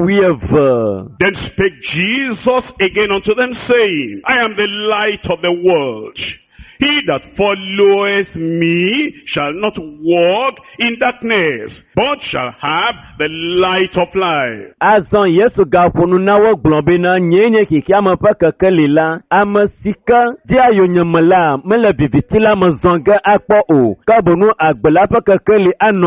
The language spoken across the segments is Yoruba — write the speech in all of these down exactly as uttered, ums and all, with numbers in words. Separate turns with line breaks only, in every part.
wi eve.
Then spake Jesus again unto them, saying, I am the light of the world. He that followeth me shall not walk in darkness, but shall have the light of life.
Azan Yesu gafunu na wo glombe na nyenye kiki ama pa kekelila amasika dia yonyamala mele bibitila mazanga akpo o kabonu agbela pa kekeli ano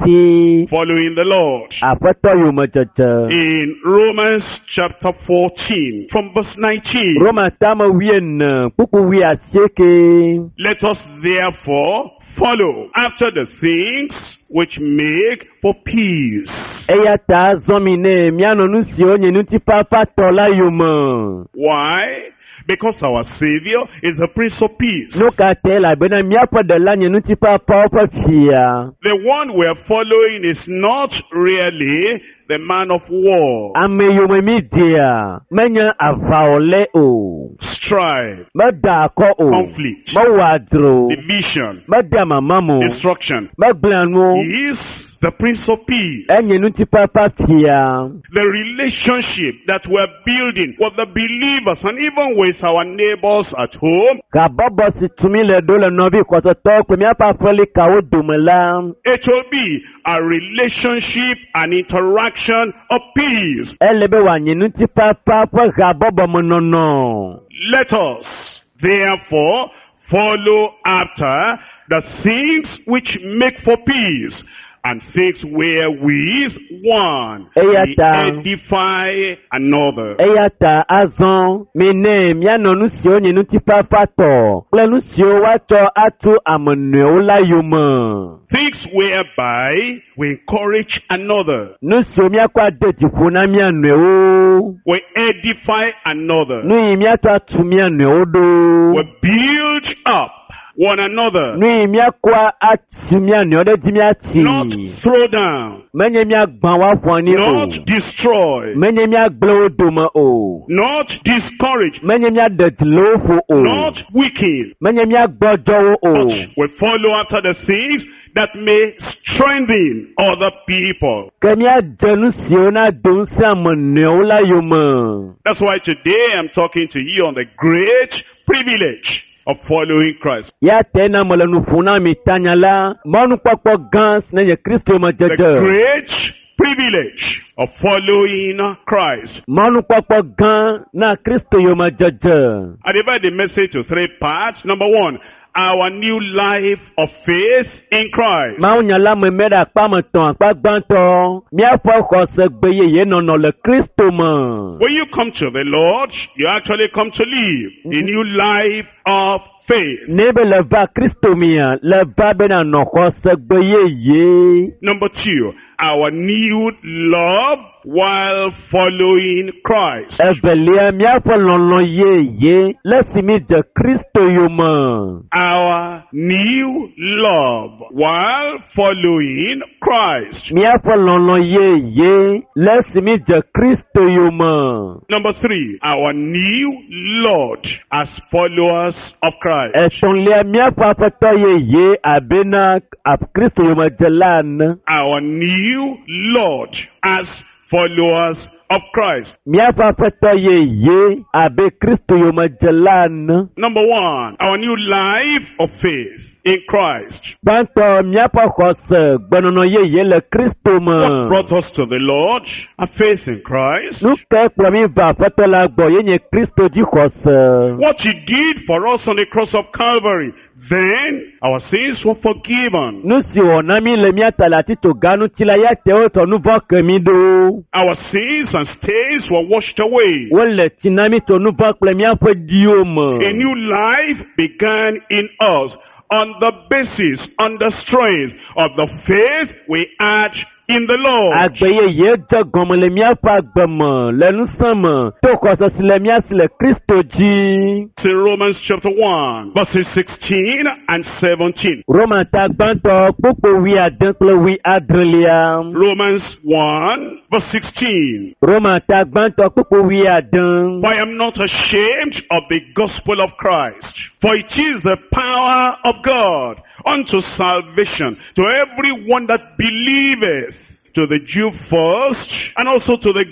esi
Following the Lord.
apato yo majaja.
In Romans chapter fourteen, from verse nineteen.
Roma tama wien puku wi asieke.
Let us therefore follow after the things which make for peace.
Eya ta zomine miano nusi onye nuti papa tola yuma.
Why? Because our Savior is the Prince of Peace.
Nuka tela bena miapa de la nye nuti papa opa fia.
The one we are following is not really the man of war.
Ame yume midia menya avaole o.
Strife,
Mada ko o.
conflict,
Mawadro.
division,
Mada mamamo.
destruction.
Maglano.
He is the Prince of Peace.
Enye nuti papa fia.
The relationship that we're building with the believers and even with our neighbors at home,
Ka baba si tumile dole nobi kwa toto kwa miapa feli ka o dumela.
it will be a relationship, an interaction of peace.
Elebe wa nye nuti papa kwa ka baba monono.
Let us therefore follow after the things which make for peace, and things wherewith one may
Eyata.
edify another.
Eyata azon mene miano nusio nye nuti papa to. Kle nusio wato atu amone ula yuma.
Things whereby we encourage another,
Nusio miakwa deji funa mianwe o.
we edify another,
Nui miato atu mianwe odo.
we build up one another,
Nui miakwa atu mianwe ode di miati.
not throw down,
Menye miak banwa fwani
not
o.
destroy,
Menye miak blow duma o.
not discourage,
Menye miak detlofo o.
not weaken.
Menye miak bojo o.
We follow after the things that may strengthen other people.
Kemia denusio na dunsi amone ula yuma.
That's why today I'm talking to you on the great privilege of following Christ.
Ya tena molenu funa mitanya la. Manu kwakwa gans na ye Kristo
The
majaja.
great privilege of following Christ.
Manu kwakwa gan na Kristo yo majaja.
I divide the message to three parts. Number one, our new life of faith in Christ.
Maunya la memeda akpa meton akpa gbanto. Mia fo kose gbeye ye nono le Kristo ma.
When you come to the Lord, you actually come to live a new life of faith.
Nebe le va Kristo mia. Le va bena no kose gbeye ye.
Number two, our new love while following Christ.
Evelia mia fo lon ye ye. Lesimi de Kristo yo ma.
Our new love while following Christ.
Mia fo lon ye ye. Lesimi de Kristo yo ma.
Number three, our new Lord as followers of Christ.
Etonlia mia fo afato ye ye abena ap Kristo yo ma jelan.
Our new Lord as followers of Christ.
Mia fo afato ye ye abe Kristo yo ma jelan.
Number one, our new life of faith in Christ.
Banto mia fo kose gbenono ye ye le Kristo
What
ma.
brought us to the Lord? A faith in Christ.
Nou ke kwa mi va afato la gbo ye nye Kristo di kose.
What he did for us on the cross of Calvary. Then our sins were forgiven.
Nou si wonami le mia talati to ganu tila ya te oto nou va kemido.
Our sins and stains were washed away.
Wole tinami to nou va kle mia fwe diyo ma.
A new life began in us on the basis, on the strength of the faith we had in the Lord.
Agbeye ye de gomme le mia pa agbeme le nou sama. To kose si le mia si le Kristo ji.
See Romans chapter one, verses sixteen and seventeen.
Roman ta gbanto kpokpo wi aden kple wi adrelia.
Romans one, verse sixteen.
Roman ta gbanto kpokpo wi aden.
For I am not ashamed of the gospel of Christ, for it is the power of God unto salvation to everyone that believeth, to the Jew first, and also to the